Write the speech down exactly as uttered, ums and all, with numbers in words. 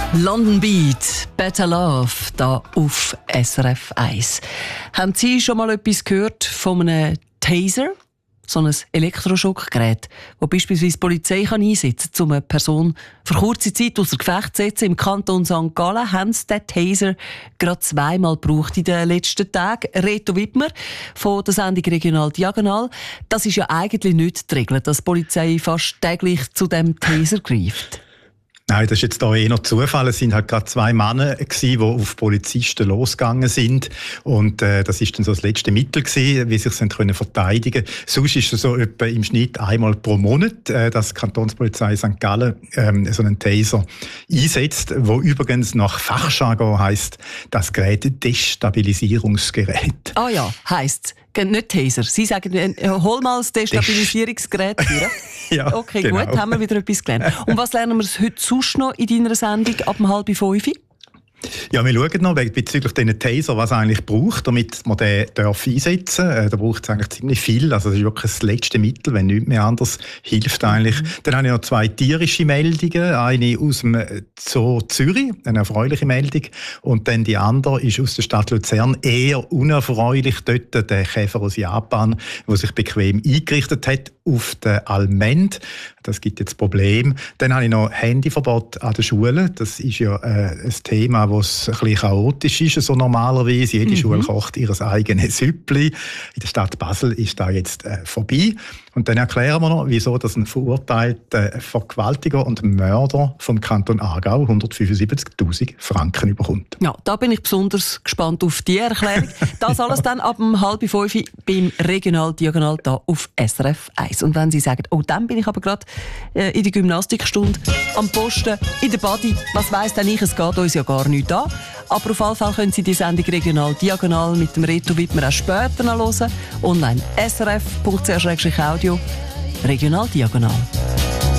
London Beat, Better Love, da auf S R F eins. Haben Sie schon mal etwas gehört von einem Taser? So ein Elektroschockgerät, das beispielsweise die Polizei kann einsetzen kann, um eine Person für kurze Zeit außer Gefecht zu setzen. Im Kanton Sankt Gallen haben sie den Taser gerade zweimal gebraucht in den letzten Tagen. Reto Wittmer von der Sendung Regional Diagonal. Das ist ja eigentlich nicht die Regel, dass die Polizei fast täglich zu dem Taser greift. Nein, das ist jetzt hier eher Zufall. Es sind halt gerade zwei Männer gewesen, die auf Polizisten losgegangen sind. Und äh, das ist dann so das letzte Mittel gewesen, wie sie sich können verteidigen. Sonst ist es so etwa im Schnitt einmal pro Monat, äh, dass die Kantonspolizei Sankt Gallen ähm, so einen Taser einsetzt, wo übrigens nach Fachjargon heisst, das Gerät Destabilisierungsgerät. Ah ja, heisst nicht Taser. Sie sagen, äh, hol mal das Destabilisierungsgerät hier. Ja, okay, genau. gut, haben wir wieder etwas gelernt. Und was lernen wir heute sonst noch in deiner Sendung ab um halb fünf? Ja, wir schauen noch bezüglich diesen Taser, was es eigentlich braucht, damit man den einsetzen darf. Da braucht es eigentlich ziemlich viel. Also das ist wirklich das letzte Mittel, wenn nichts mehr anderes hilft eigentlich. Mhm. Dann habe ich noch zwei tierische Meldungen. Eine aus dem Zoo Zürich, eine erfreuliche Meldung. Und dann die andere ist aus der Stadt Luzern, eher unerfreulich. Dort der Käfer aus Japan, der sich bequem eingerichtet hat auf den Almend. Das gibt jetzt Probleme. Dann habe ich noch Handyverbot an den Schulen. Das ist ja äh, ein Thema, das ein bisschen chaotisch ist, so normalerweise. Jede mhm. Schule kocht ihr eigenes Süppli. In der Stadt Basel ist da jetzt äh, vorbei. Und dann erklären wir noch, wieso das ein verurteilter Vergewaltiger und Mörder vom Kanton Aargau hundertfünfundsiebzigtausend Franken bekommt. Ja, da bin ich besonders gespannt auf die Erklärung. Das alles dann ab um halb fünf beim Regional Diagonal da auf S R F eins. Und wenn Sie sagen, oh, dann bin ich aber gerade äh, in der Gymnastikstunde am Posten, in der Body, was weiss denn ich, es geht uns ja gar nicht an. Aber auf jeden Fall können Sie die Sendung Regional Diagonal mit dem Reto Wittmer auch später noch hören. Online S R F Punkt C H Audio Regional Diagonal.